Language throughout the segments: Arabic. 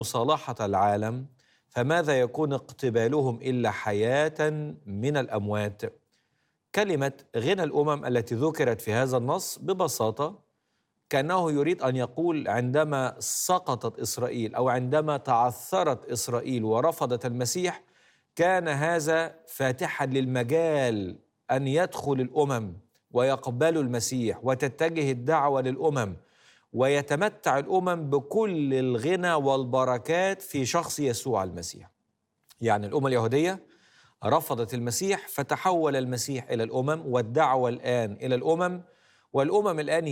مصالحة العالم، فماذا يكون اقتبالهم إلا حياة من الأموات؟ كلمة غنى الأمم التي ذكرت في هذا النص ببساطة كأنه يريد أن يقول عندما سقطت إسرائيل أو عندما تعثرت إسرائيل ورفضت المسيح، كان هذا فاتحا للمجال أن يدخل الأمم ويقبلوا المسيح وتتجه الدعوة للأمم ويتمتع الأمم بكل الغنى والبركات في شخص يسوع المسيح. يعني الأمة اليهودية رفضت المسيح فتحول المسيح إلى الأمم، والدعوة الآن إلى الأمم، والأمم الآن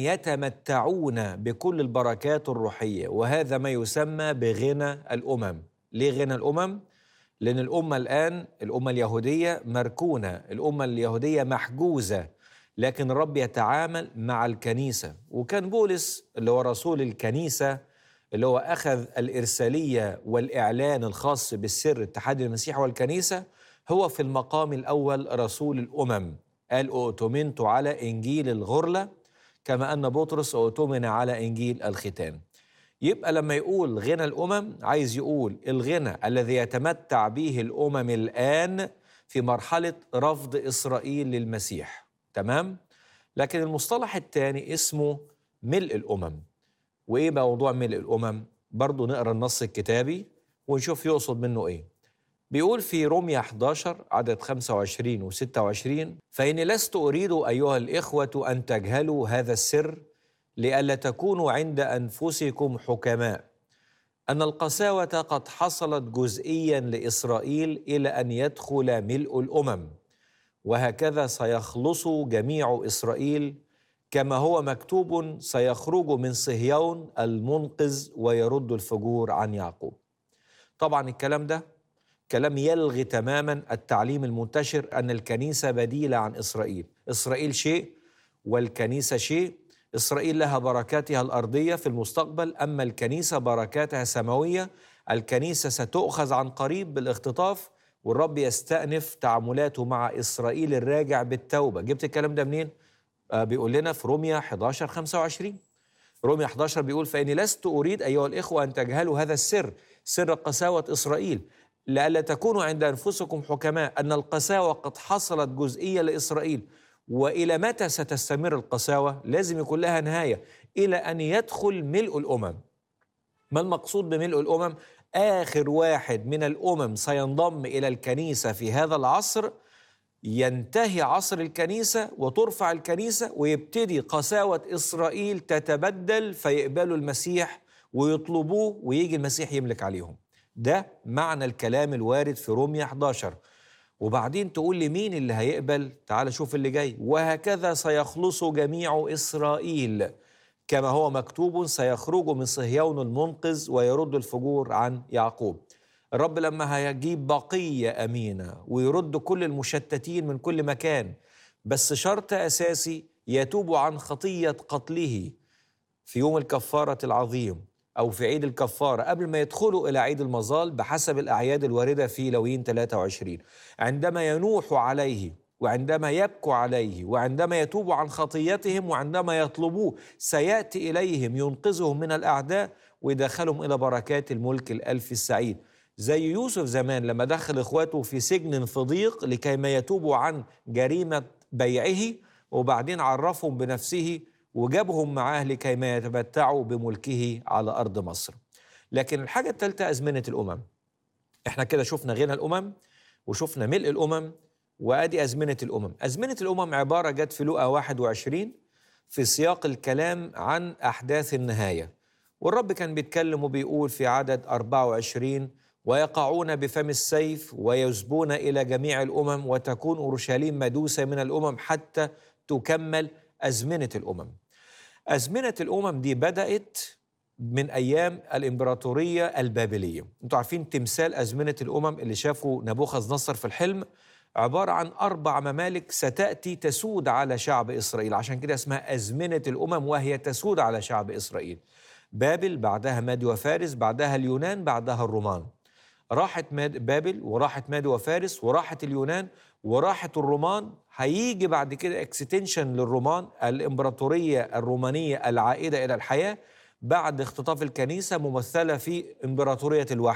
يتمتعون بكل البركات الروحية، وهذا ما يسمى بغنى الأمم. ليه غنى الأمم؟ لأن الأمة الآن، الأمة اليهودية مركونة، الأمة اليهودية محجوزة، لكن الرب يتعامل مع الكنيسة. وكان بولس اللي هو رسول الكنيسة، اللي هو أخذ الإرسالية والإعلان الخاص بالسر اتحاد المسيح والكنيسة، هو في المقام الأول رسول الأمم. قال أؤتمنت على إنجيل الغرلة كما أن بطرس أؤتمن على إنجيل الختان. يبقى لما يقول غنى الأمم عايز يقول الغنى الذي يتمتع به الأمم الآن في مرحلة رفض إسرائيل للمسيح. تمام؟ لكن المصطلح الثاني اسمه ملء الأمم. وإيه بقى موضوع ملء الأمم؟ برضو نقرأ النص الكتابي ونشوف يقصد منه إيه. بيقول في رومية 11 عدد 25 و 26: فإني لست أريد أيها الإخوة أن تجهلوا هذا السر لئلا تكونوا عند أنفسكم حكماء، أن القساوة قد حصلت جزئيا لإسرائيل إلى أن يدخل ملء الأمم، وهكذا سيخلص جميع إسرائيل، كما هو مكتوب: سيخرج من صهيون المنقذ ويرد الفجور عن يعقوب. طبعا الكلام ده كلام يلغي تماما التعليم المنتشر أن الكنيسة بديلة عن إسرائيل. إسرائيل شيء والكنيسة شيء. إسرائيل لها بركاتها الأرضية في المستقبل، أما الكنيسة بركاتها سماوية. الكنيسة ستؤخذ عن قريب بالاختطاف، والرب يستأنف تعاملاته مع إسرائيل الراجع بالتوبة. جبت الكلام ده منين؟ بيقول لنا في رومية 11 25. رومية 11 بيقول: فإني لست أريد أيها الإخوة أن تجهلوا هذا السر، سر قساوة إسرائيل، لئلا تكونوا عند أنفسكم حكماء، أن القساوة قد حصلت جزئية لإسرائيل. وإلى متى ستستمر القساوة؟ لازم يكون لها نهاية، إلى أن يدخل ملء الأمم. ما المقصود بملء الأمم؟ آخر واحد من الأمم سينضم إلى الكنيسة في هذا العصر، ينتهي عصر الكنيسة وترفع الكنيسة، ويبتدي قساوة إسرائيل تتبدل فيقبلوا المسيح ويطلبوه ويجي المسيح يملك عليهم. ده معنى الكلام الوارد في رومية 11. وبعدين تقول لي مين اللي هيقبل؟ تعال شوف اللي جاي: وهكذا سيخلص جميع إسرائيل، كما هو مكتوب: سيخرج من صهيون المنقذ ويرد الفجور عن يعقوب. الرب لما هيجيب بقية أمينة ويرد كل المشتتين من كل مكان، بس شرط أساسي: يتوب عن خطية قتله في يوم الكفارة العظيم أو في عيد الكفارة قبل ما يدخلوا إلى عيد المظال بحسب الأعياد الواردة في لويين 23. عندما ينوح عليه وعندما يبكوا عليه وعندما يتوبوا عن خطيتهم وعندما يطلبوه، سيأتي إليهم ينقذهم من الأعداء ويدخلهم إلى بركات الملك الألف السعيد. زي يوسف زمان لما دخل إخواته في سجن في ضيق لكي ما يتوبوا عن جريمة بيعه، وبعدين عرفهم بنفسه وجابهم معاه لكي ما يتمتعوا بملكه على أرض مصر. لكن الحاجة الثالثة أزمنة الأمم. احنا كده شفنا غنى الأمم وشفنا ملء الأمم، وأدي أزمنة الأمم. أزمنة الأمم عبارة جت في لوقا 21 في سياق الكلام عن أحداث النهاية، والرب كان بيتكلم وبيقول في عدد 24: ويقعون بفم السيف ويسبون إلى جميع الأمم، وتكون أورشليم مدوسة من الأمم حتى تكمل أزمنة الأمم. أزمنة الأمم دي بدأت من أيام الإمبراطورية البابلية. أنتوا عارفين تمثال أزمنة الأمم اللي شافوا نبوخذ نصر في الحلم عبارة عن 4 ممالك ستأتي تسود على شعب إسرائيل، عشان كده اسمها أزمنة الأمم، وهي تسود على شعب إسرائيل. بابل، بعدها مادي وفارس، بعدها اليونان، بعدها الرومان. راحت بابل وراحت مادي وفارس وراحت اليونان وراحت الرومان. هيجي بعد كده اكستنشن للرومان، الإمبراطورية الرومانية العائدة إلى الحياة، بعد اختطاف الكنيسة ممثلة في إمبراطورية الوحي.